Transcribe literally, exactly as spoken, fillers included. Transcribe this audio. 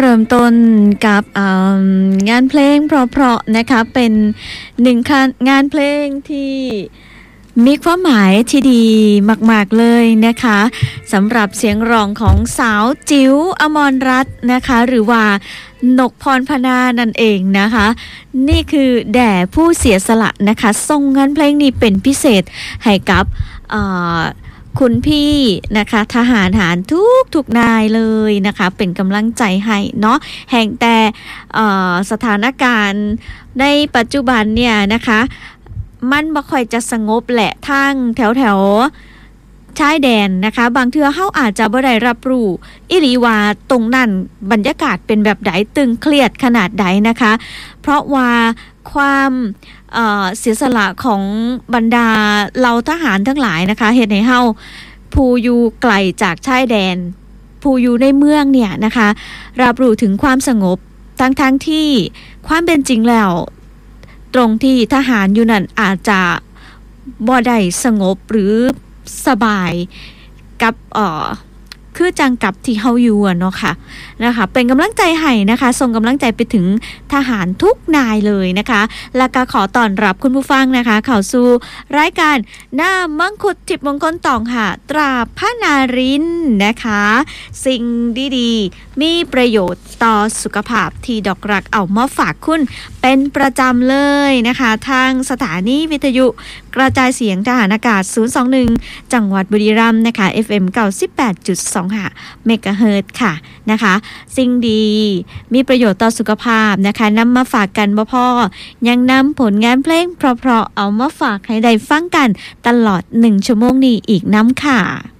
ริ่มต้นกับงานเพลงเพราะๆนะคะเป็นหนึ่งงานเพลงที่มีความหมายที่ดีมากๆเลยนะคะสำหรับเสียงร้องของสาวจิ๋วอมรรัตน์นะคะหรือว่านกพรพนานั่นเองนะคะนี่คือแด่ผู้เสียสละนะคะส่งงานเพลงนี้เป็นพิเศษให้กับคุณพี่นะคะทหารหารทุกทุกนายเลยนะคะเป็นกำลังใจให้เนาะแห่งแต่สถานการณ์ในปัจจุบันเนี่ยนะคะมันบ่ค่อยจะสงบแหละทางแถวแถวชายแดนนะคะบางเทื่อเฮาอาจจะบ่ได้รับรู้อีหลีว่าตรงนั้นบรรยากาศเป็นแบบใดตึงเครียดขนาดใดนะคะเพราะว่าความเอ่อเสียสละของบรรดาเหล่าทหารทั้งหลายนะคะเฮ็ดให้เฮาผู้อยู่ไกลจากชายแดนผู้อยู่ในเมืองเนี่ยนะคะรับรู้ถึงความสงบทั้งๆ ท, ที่ความเป็นจริงแล้วตรงที่ทหารอยู่นั่นอาจจะบ่ได้สงบหรือสบายกับเอ่อคือจังกับที่เฮาอยู่เนาะค่ะนะคะเป็นกำลังใจให้นะคะส่งกำลังใจไปถึงทหารทุกนายเลยนะคะแล้วก็ขอต้อนรับคุณผู้ฟังนะคะเข้าสู่รายการหน้ามังคุดทิพย์มงคลตองค่ะตราพระนารินนะคะสิ่งดีๆมีประโยชน์ต่อสุขภาพที่ดอกรักเอามาฝากคุณเป็นประจำเลยนะคะทางสถานีวิทยุกระจายเสียงทหารอากาศศูนย์สองหนึ่งจังหวัดบุรีรัมย์นะคะ เอฟ เอ็ม เก้าสิบแปดจุดสองห้า เมกะเฮิรตซ์ค่ะนะคะสิ่งดีมีประโยชน์ต่อสุขภาพนะคะนำมาฝากกันบ่พอยังนำผลงานเพลงเพราะๆเอามาฝากให้ได้ฟังกันตลอดหนึ่งชั่วโมงนี้อีกน้ำค่ะ